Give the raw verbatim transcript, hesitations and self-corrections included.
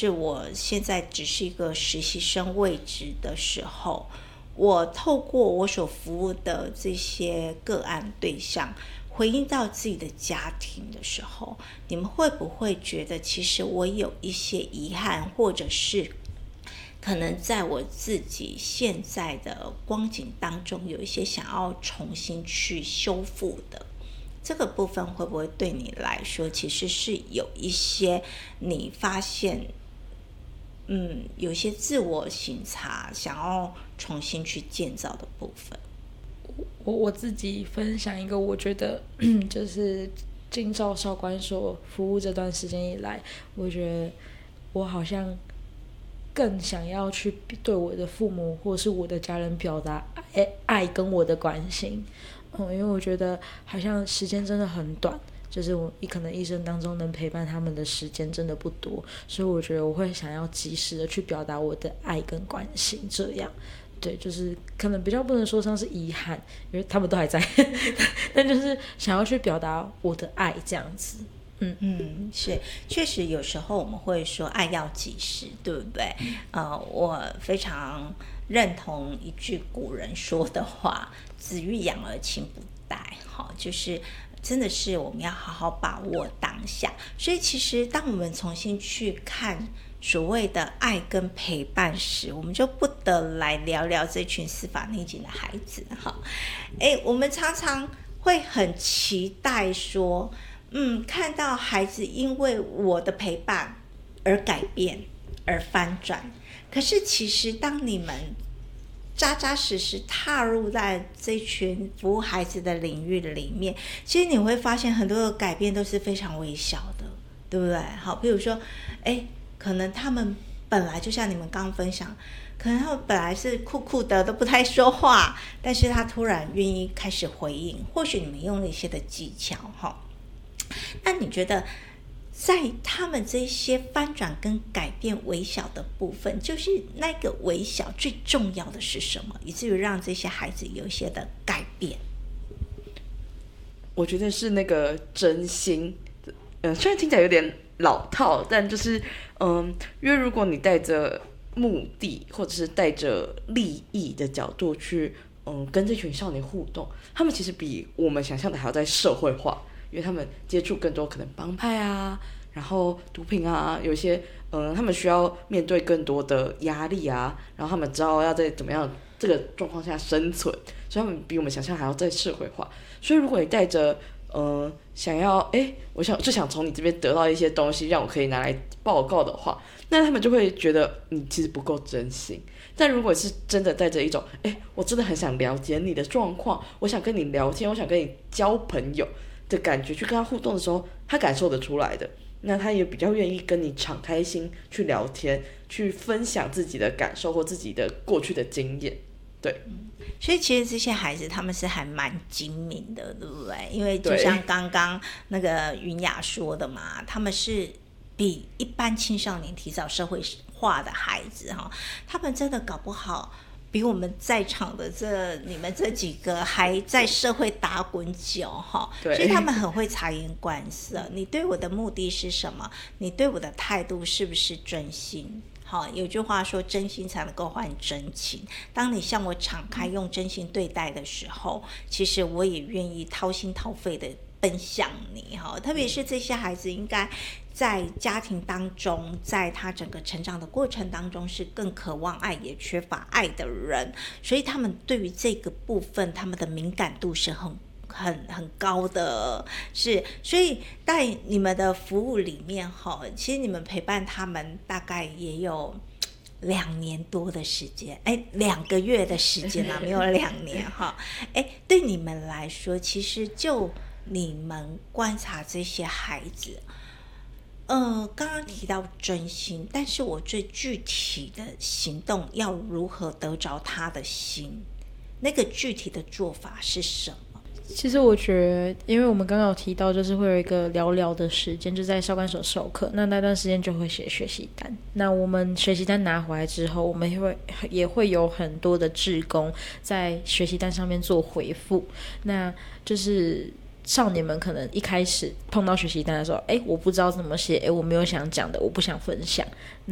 是我现在只是一个实习生位置的时候，我透过我所服务的这些个案对象回应到自己的家庭的时候，你们会不会觉得其实我有一些遗憾，或者是可能在我自己现在的光景当中有一些想要重新去修复的？这个部分会不会对你来说其实是有一些你发现嗯，有一些自我省察想要重新去建造的部分？ 我我自己分享一个，我觉得就是进照少管所服务这段时间以来，我觉得我好像更想要去对我的父母或是我的家人表达爱爱跟我的关心。嗯，因为我觉得好像时间真的很短，就是我可能一生当中能陪伴他们的时间真的不多，所以我觉得我会想要及时的去表达我的爱跟关心，这样。对，就是可能比较不能说上是遗憾，因为他们都还在但就是想要去表达我的爱这样子。嗯嗯，是，确实有时候我们会说爱要及时，对不对？呃，我非常认同一句古人说的话：子欲养而亲不待。好，就是真的是我们要好好把握当下。所以其实当我们重新去看所谓的爱跟陪伴时，我们就不得来聊聊这群司法内警的孩子哈。哎，我们常常会很期待说，嗯，看到孩子因为我的陪伴而改变而翻转。可是其实当你们扎扎实实踏入在这群服务孩子的领域里面，其实你会发现很多的改变都是非常微小的，对不对？好，比如说哎，可能他们本来就像你们刚刚分享，可能他们本来是酷酷的都不太说话，但是他突然愿意开始回应，或许你们用了一些的技巧哈。那你觉得在他们这些翻转跟改变微小的部分，就是那个微小最重要的是什么，以至于让这些孩子有一些的改变？ 我觉得是那个真心，嗯，虽然听起来有点老套，但就是嗯，因为如果你带着目的或者是带着利益的角度去嗯跟这群少年互动，他们其实比我们想象的还要在社会化。因为他们接触更多可能帮派啊，然后毒品啊，有一些嗯，他们需要面对更多的压力啊，然后他们知道要在怎么样这个状况下生存，所以他们比我们想象还要再社会化。所以如果你带着嗯想要哎，我想就想从你这边得到一些东西，让我可以拿来报告的话，那他们就会觉得你其实不够真心。但如果是真的带着一种哎，我真的很想了解你的状况，我想跟你聊天，我想跟你交朋友的感觉去跟他互动的时候，他感受得出来的，那他也比较愿意跟你敞开心去聊天，去分享自己的感受或自己的过去的经验。对、 嗯，所以其实这些孩子他们是还蛮精明的，对不对？因为就像刚刚那个云雅说的嘛，他们是比一般青少年提早社会化的孩子哈，他们真的搞不好比我们在场的这你们这几个还在社会打滚久哈，所以他们很会察言观色。你对我的目的是什么？你对我的态度是不是真心？好，有句话说，真心才能够换真情。当你向我敞开，用真心对待的时候，其实我也愿意掏心掏肺的奔向你哈。特别是这些孩子，应该在家庭当中，在他整个成长的过程当中，是更渴望爱也缺乏爱的人，所以他们对于这个部分，他们的敏感度是很很很高的。是，所以在你们的服务里面哈，其实你们陪伴他们大概也有两年多的时间，哎，两个月的时间啦，没有两年哈。哎，对你们来说，其实就你们观察这些孩子，呃，刚刚提到真心，但是我最具体的行动要如何得着他的心，那个具体的做法是什么？ 其实我觉得，因为我们刚刚有提到，就是会有一个聊聊的时间，就在少管所授课，那那段时间就会写学习单。那我们学习单拿回来之后，我们也会也会有很多的志工在学习单上面做回复。那就是少年们可能一开始碰到学习单的时候，哎，我不知道怎么写，哎，我没有想讲的，我不想分享。